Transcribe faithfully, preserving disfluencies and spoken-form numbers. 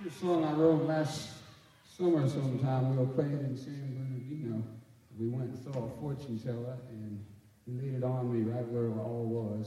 The song I wrote last summer sometime, we were playing in San Bernardino. We went and saw a fortune teller, and he laid it on me right where it all was.